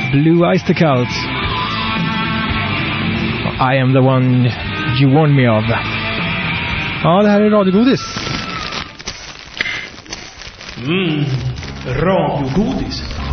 Blue Icicles. I am the one you warned me of. Ja, det här är radiogodis. Radiogodis.